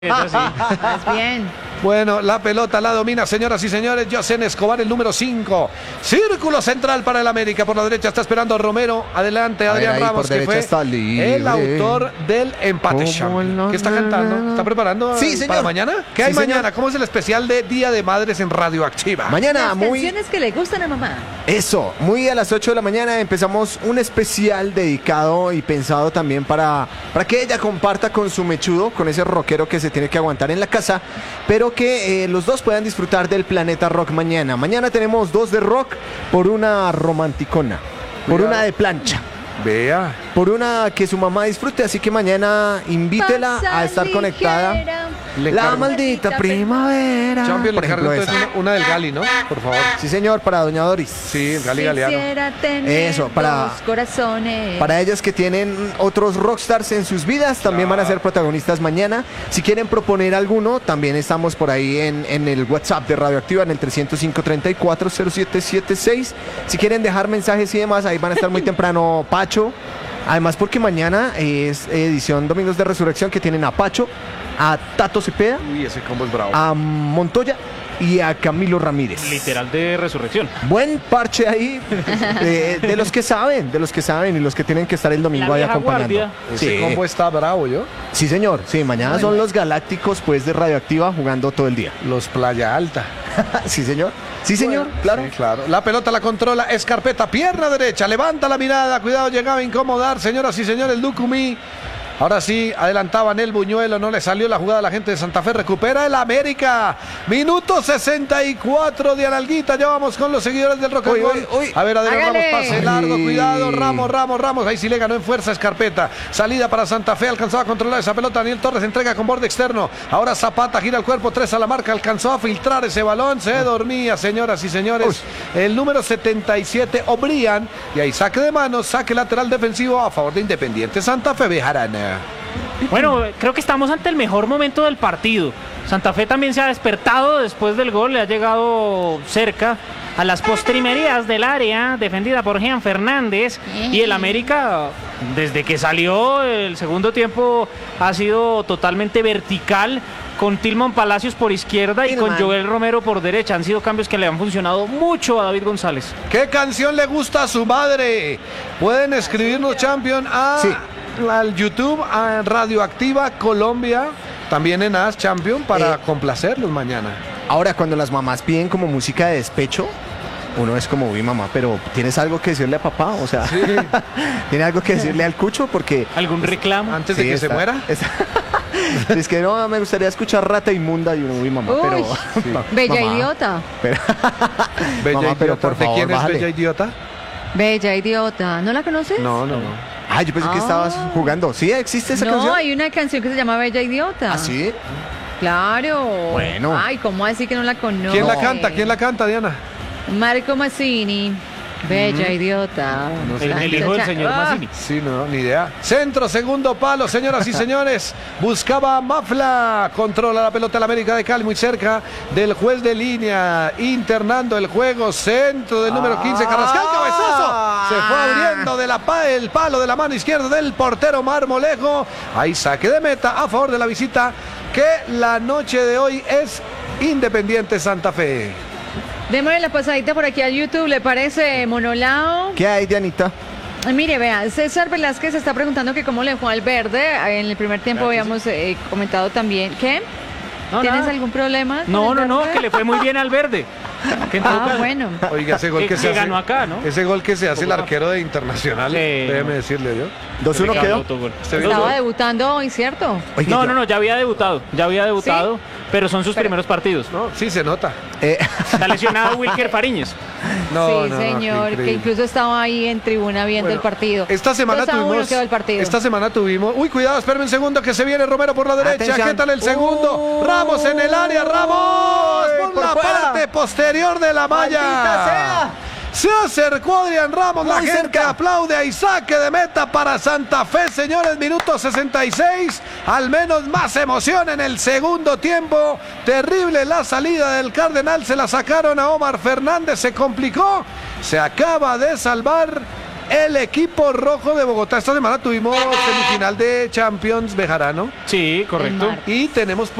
Eso sí. Más bien. Bueno, la pelota la domina, señoras y señores, Jocen Escobar, el número 5. Círculo central para el América. Por la derecha está esperando Romero. Adelante, Adrián Ramos, que fue el autor del empate. ¿Qué está cantando? ¿Está preparando para mañana? ¿Qué hay mañana? Señor. ¿Cómo es el especial de Día de Madres en Radioactiva? Mañana, las canciones que le gustan a mamá. Eso, muy a las 8 de la mañana empezamos un especial dedicado y pensado también para que ella comparta con su mechudo, con ese rockero que se tiene que aguantar en la casa, pero que los dos puedan disfrutar del Planeta Rock mañana. Mañana tenemos 2 de rock por una romanticona, por una de plancha. Vea. Por una que su mamá disfrute, así que mañana invítela a estar conectada. La maldita primavera. Champion, le cargo una del Gali, ¿no? Por favor. Sí, señor, para doña Doris. Sí, el Gali Galeano. Eso, para corazones. Para ellas que tienen otros rockstars en sus vidas, también van a ser protagonistas mañana. Si quieren proponer alguno, también estamos por ahí en el WhatsApp de Radioactiva, en el 305-340776. Si quieren dejar mensajes y demás, ahí van a estar muy temprano Pacho. Además, porque mañana es edición Domingos de Resurrección, que tienen a Pacho, a Tato Cepeda, ese combo es bravo, a Montoya y a Camilo Ramírez. Literal de resurrección. Buen parche ahí de los que saben, y los que tienen que estar el domingo ahí acompañando. Ese combo está bravo, ¿yo? Sí, señor. Sí, mañana son los Galácticos, pues, de Radioactiva jugando todo el día. Los Playa Alta. Sí, señor. Sí, señor, claro. Sí, claro. La pelota la controla Escarpeta, pierna derecha, levanta la mirada, cuidado, llegaba a incomodar, señoras y señores, Lucumí. Ahora sí, adelantaban el Buñuelo, no le salió la jugada a la gente de Santa Fe, recupera el América. Minuto 64 de Analguita, ya vamos con los seguidores del Rock and Roll. A ver, Adrián Ramos, pase largo, cuidado, Ramos, ahí sí le ganó en fuerza Escarpeta. Salida para Santa Fe, alcanzó a controlar esa pelota, Daniel Torres entrega con borde externo. Ahora Zapata gira el cuerpo, 3 a la marca, alcanzó a filtrar ese balón, se dormía, señoras y señores. El número 77, O'Brien, y ahí saque de manos, saque lateral defensivo a favor de Independiente Santa Fe Bejarana. Bueno, creo que estamos ante el mejor momento del partido. Santa Fe también se ha despertado después del gol, le ha llegado cerca a las postrimerías del área, defendida por Jean Fernández. Y el América, desde que salió el segundo tiempo, ha sido totalmente vertical, con Tilman Palacios por izquierda y con Joel Romero por derecha. Han sido cambios que le han funcionado mucho a David González. ¿Qué canción le gusta a su madre? Pueden escribirnos, Champion, al YouTube, a Radioactiva Colombia, también en AS Champion, para complacerlos mañana. Ahora, cuando las mamás piden como música de despecho, uno es como, uy, mamá, pero ¿tienes algo que decirle a papá? O sea, ¿tiene algo que decirle al Cucho? Porque ¿algún reclamo? Antes de que se muera. Es que no, me gustaría escuchar Rata Inmunda y uno, uy, mamá, pero... Bella Idiota. Bella mamá, Idiota, pero por favor, ¿de quién bájale. es Bella Idiota? Bella Idiota. ¿No la conoces? No. Ay, yo pensé que estabas jugando. ¿Sí existe esa canción? No, hay una canción que se llama Bella Idiota. ¿Ah, sí? Claro. Bueno. Ay, ¿cómo así que no la conoce? ¿Quién la canta, Diana? Marco Mazzini. Bella Idiota. No sé. El hijo del señor Mazzini. Sí, no, ni idea. Centro, segundo palo, señoras y señores. Buscaba a Mafla. Controla la pelota la América de Cali, muy cerca del juez de línea. Internando el juego. Centro del número 15, Carrascal, cabezazo. Se fue abriendo el palo de la mano izquierda del portero Marmolejo. Ahí saque de meta a favor de la visita, que la noche de hoy es Independiente Santa Fe. Démosle la pasadita por aquí al YouTube, ¿le parece, Monolao? ¿Qué hay, Dianita? Mire, vea, César Velázquez está preguntando que cómo le fue al Verde. En el primer tiempo habíamos comentado también. ¿Qué? ¿Tienes algún problema? No, que le fue muy bien al Verde. Bueno. Oiga, ese gol que se hace, ganó acá, ¿no? Ese gol que se hace el arquero de Internacional, déjeme decirle yo. 2-1 quedó. Estaba debutando hoy, ¿cierto? Oiga, No, ya había debutado, ¿Sí? Pero son sus primeros partidos. No, sí se nota. Está lesionado Wilker Fariñez. Sí, señor, que incluso estaba ahí en tribuna viendo el partido. Esta semana tuvimos... Uy, cuidado, espérame un segundo que se viene Romero por la derecha. Atención. ¿Qué tal el segundo? Ramos en el área, Ramos por la parte posterior de la malla. Se acercó Adrián Ramos, la gente aplaude a saque de meta para Santa Fe, señores, minuto 66, al menos más emoción en el segundo tiempo. Terrible la salida del Cardenal, se la sacaron a Omar Fernández, se complicó, se acaba de salvar el equipo rojo de Bogotá. Esta semana tuvimos semifinal de Champions Bejarano Sí, correcto. El mar. y tenemos